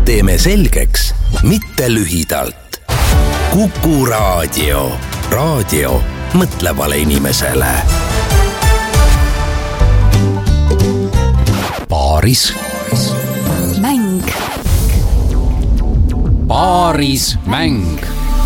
teeme selgeks, mitte lühidalt. Kuku Raadio. Raadio mõtlevale inimesele. Paaris mäng. Paaris mäng.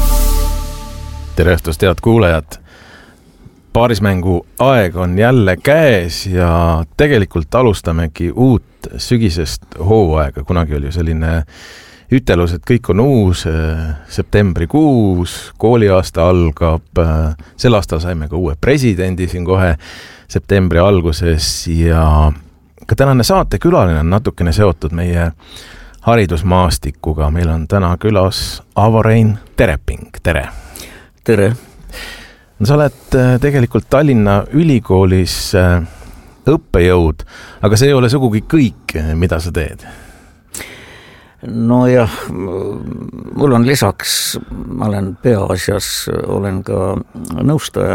Tere õhtust, head kuulajad. Paarismängu aeg on jälle käes ja tegelikult alustamegi uut sügisest hooaega. Kunagi oli selline ütelus, et kõik on uus, septembrikuus, kooliaasta algab, sel aastal saime ka uue presidendi siin kohe septembri alguses ja ka tänane saatekülaline on natukene seotud meie haridusmaastikuga. Meil on täna külas Avo-Rein Tereping. Tere! Tere! Sa oled tegelikult Tallinna Ülikoolis õppejõud, aga see ei ole sugugi kõik, mida sa teed. No jah, mul on lisaks, ma olen peaasjas, olen ka nõustaja.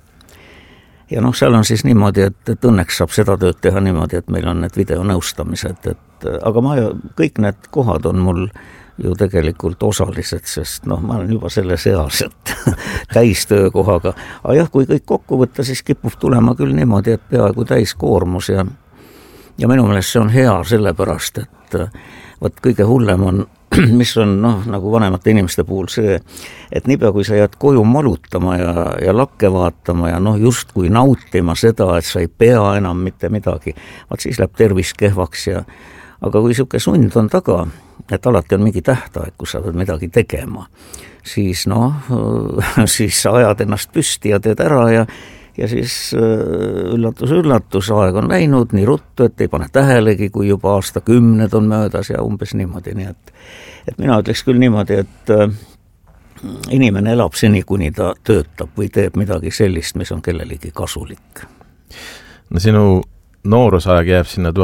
Ja seal on siis niimoodi, et õnneks saab seda tööd teha niimoodi, et meil on need videonõustamised. Aga kõik need kohad on mul ju tegelikult osalised, sest ma olen juba selles eas, et täistöökohaga. Aga jah, kui kõik kokku võtta, siis kipub tulema küll niimoodi, et peaaegu täiskoormus ja minu meelest see on hea sellepärast, et võt kõige hullem on, mis on nagu vanemate inimeste puhul see, et niipea kui sa jääd koju malutama ja lakke vaatama ja just kui nautima seda, et sa ei pea enam mitte midagi, siis läheb tervis kehvaks aga kui siuke sund on taga, et alati on mingi tähtaeg, kus sa pead midagi tegema, siis siis sa ajad ennast püsti ja teed ära ja siis üllatus, aeg on läinud nii ruttu, et ei pane tähelegi, kui juba aastakümned on möödas ja umbes niimoodi. Nii et mina ütleks küll niimoodi, et inimene elab seni, kuni ta töötab või teeb midagi sellist, mis on kellelegi kasulik. No sinu noorusaeg jääb sinna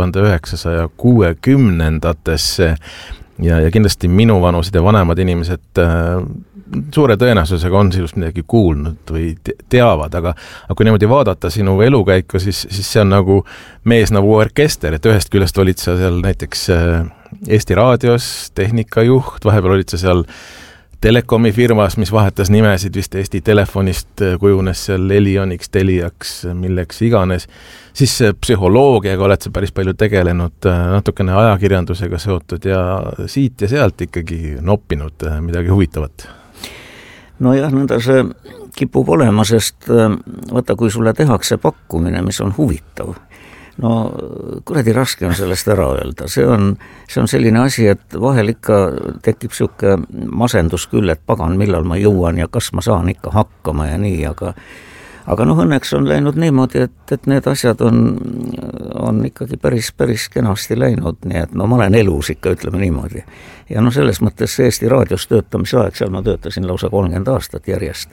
1960-ndatesse ja kindlasti minu vanused ja vanemad inimesed suure tõenäosusega on sinust midagi kuulnud või teavad, aga kui niimoodi vaadata sinu elukäiku, siis see on nagu mees nagu orkester, et ühest küljest olid sa seal näiteks Eesti Raadios tehnikajuht, vahepeal olid sa seal Telekomi firmas, mis vahetas nimesid vist Eesti Telefonist, kujunes seal Elioniks, Teliaks, milleks iganes. Siis psühholoogiaga oled sa päris palju tegelenud, natukene ajakirjandusega seotud ja siit ja sealt ikkagi noppinud midagi huvitavat. No jah, nõnda see kipub olema, sest vaata, kui sulle tehakse pakkumine, mis on huvitav, kuradi raske on sellest ära öelda. See on selline asi, et vahel ikka tekib siuke masendus küll, et pagan, millal ma jõuan ja kas ma saan ikka hakkama ja nii, aga õnneks on läinud niimoodi, et need asjad on ikkagi päris kenasti läinud, nii et ma olen elus ikka, ütleme niimoodi. Ja selles mõttes Eesti Raadios töötamise aeg, seal ma töötasin lausa 30 aastat järjest.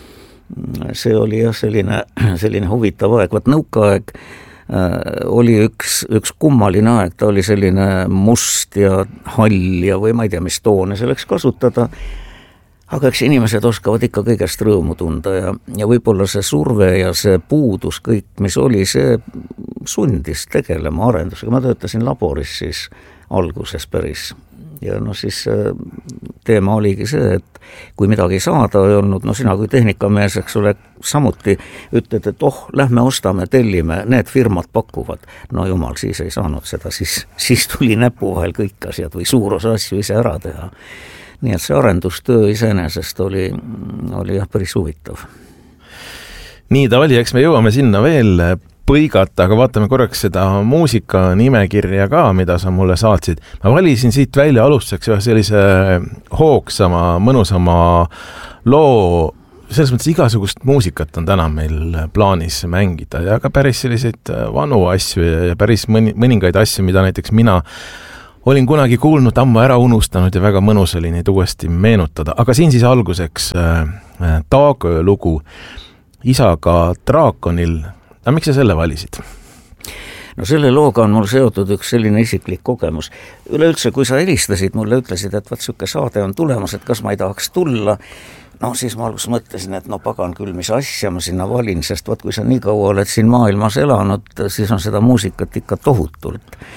See oli jah selline huvitav aeg, nõukaaeg oli üks kummaline aeg, ta oli selline must ja hall ja või ma ei tea, mis toone selleks kasutada, aga eks inimesed oskavad ikka kõigest rõõmu tunda ja võib-olla see surve ja see puudus kõik, mis oli, see sundis tegelema arendusega. Ma töötasin laboris siis alguses päris ja siis teema oligi see, et kui midagi saada ei olnud, sina kui tehnikamees, eks ole, samuti ütled, et lähme ostame, tellime, need firmad pakuvad. Jumal, siis ei saanud seda, siis tuli näpu vahel kõik asjad või suur osa asju ise ära teha. Nii et see arendustöö iseenesest oli jah päris huvitav. Nii ta oli, eks me jõuame sinna veel põigata, aga vaatame korraks seda muusika nimekirja ka, mida sa mulle saatsid. Ma valisin siit välja alustuseks sellise hoogsama, mõnusama loo. Selles mõttes igasugust muusikat on täna meil plaanis mängida ja ka päris selliseid vanu asju ja päris mõningaid asju, mida näiteks mina olin kunagi kuulnud, ammu ära unustanud ja väga mõnus oli neid uuesti meenutada. Aga siin siis alguseks Taagöö lugu isaga Draakonil. Aga miks sa selle valisid? Selle looga on mul seotud üks selline isiklik kogemus. Üleüldse, kui sa helistasid, mulle ütlesid, et siuke saade on tulemas, et kas ma ei tahaks tulla. Siis ma alguses mõtlesin, et pagan küll, mis asja ma sinna valin, sest kui sa nii kaua oled siin maailmas elanud, siis on seda muusikat ikka tohutult.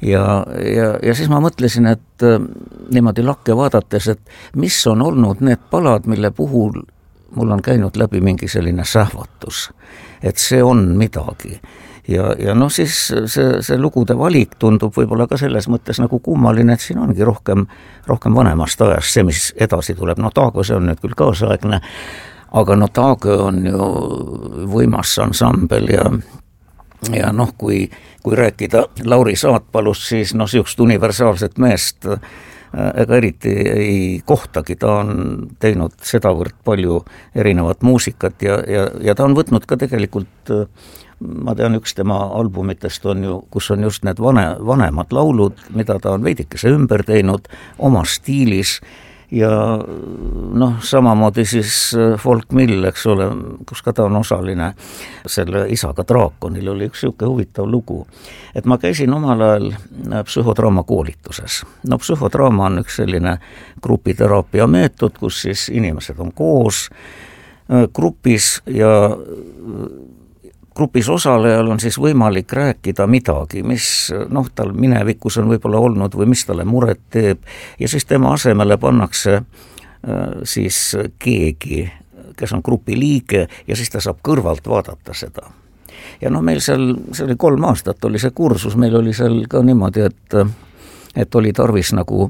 ja siis ma mõtlesin, et niimoodi lakke vaadates, et mis on olnud need palad, mille puhul mul on käinud läbi mingi selline sähvatus, et see on midagi. Ja noh, siis see lugude valik tundub võib-olla ka selles mõttes nagu kummaline, et siin ongi rohkem vanemast ajast see, mis edasi tuleb. No Taagö, see on nüüd küll kaasaegne, aga no Taagö on ju võimas ansambel ja noh, kui rääkida Lauri Saatpalust, siis noh, siukest universaalset meest ega eriti ei kohtagi, ta on teinud sedavõrd palju erinevat muusikat ja ta on võtnud ka tegelikult, ma tean, üks tema albumitest on ju, kus on just need vanemad laulud, mida ta on veidikese ümber teinud oma stiilis ja noh, samamoodi siis Folk Mill, eks ole, kus ka ta on osaline, selle Isaga draakonil oli üks siuke huvitav lugu, et ma käisin omal ajal psühhodraama koolituses. No psühhodraama on üks selline grupiteraapia meetod, kus siis inimesed on koos grupis ja grupis osalejal on siis võimalik rääkida midagi, mis noh, tal minevikus on võib-olla olnud või mis talle muret teeb ja siis tema asemele pannakse siis keegi, kes on grupi liige ja siis ta saab kõrvalt vaadata seda. Ja noh, meil seal, see oli 3 aastat oli see kursus, meil oli seal ka niimoodi, et oli tarvis nagu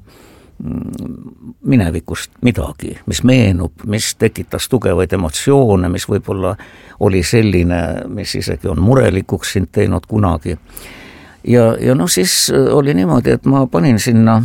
minevikust midagi, mis meenub, mis tekitas tugevaid emotsioone, mis võib-olla oli selline, mis isegi on murelikuks sind teinud kunagi. Ja noh, siis oli niimoodi, et ma panin sinna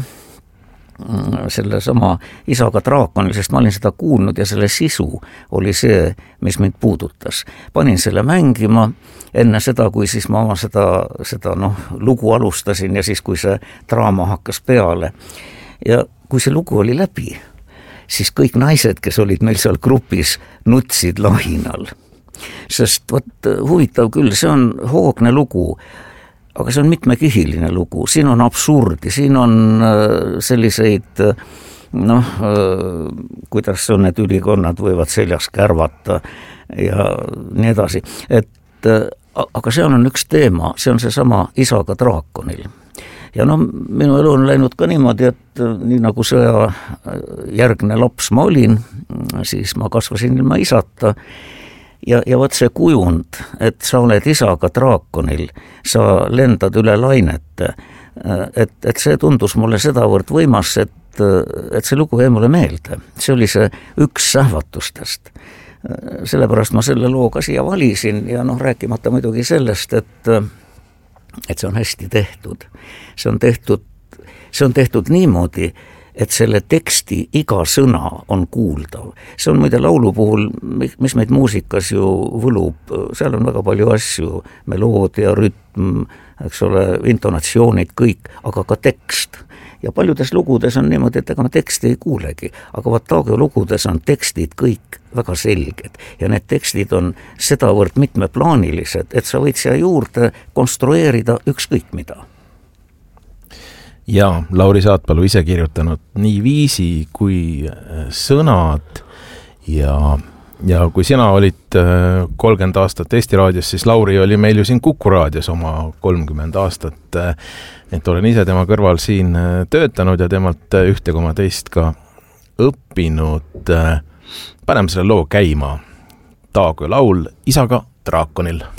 selle sama Isaga draakonil, sest ma olin seda kuulnud ja selle sisu oli see, mis mind puudutas. Panin selle mängima enne seda, kui siis ma oma seda noh, lugu alustasin ja siis, kui see draama hakkas peale. Ja kui see lugu oli läbi, siis kõik naised, kes olid meil seal grupis, nutsid lahinal. Sest võt, huvitav küll, see on hoogne lugu, aga see on mitmekihiline lugu, siin on absurdi, siin on selliseid, noh, kuidas on need ülikonnad võivad seljas kärvata ja nii edasi. Aga seal on üks teema, see on seesama Isaga draakonil. Ja no minu elu on läinud ka niimoodi, et nii nagu sõja järgne laps ma olin, siis ma kasvasin ilma isata ja võt see kujund, et sa oled Isaga draakonil, sa lendad üle lainete, et see tundus mulle sedavõrd võimas, et see lugu jäi mulle meelde. See oli see üks sähvatustest. Sellepärast ma selle loo ka siia valisin ja noh, rääkimata muidugi sellest, et see on hästi tehtud. See on tehtud niimoodi, et selle teksti iga sõna on kuuldav. See on muide laulu puhul, mis meid muusikas ju võlub, seal on väga palju asju, meloodia, rütm, eks ole, intonatsioonid, kõik, aga ka tekst. Ja paljudes lugudes on niimoodi, et ega me teksti ei kuulegi, aga Taagö lugudes on tekstid kõik väga selged ja need tekstid on sedavõrd mitmeplaanilised, et sa võid siia juurde konstrueerida ükskõik mida. Ja Lauri Saatpalu ise kirjutanud nii viisi kui sõnad ja kui sina olid 30 aastat Eesti raadios, siis Lauri oli meil ju siin Kuku raadios oma 30 aastat, et olen ise tema kõrval siin töötanud ja temalt 1,2 ka õppinud. Paneme selle loo käima. Taagö laul Isaga draakonil.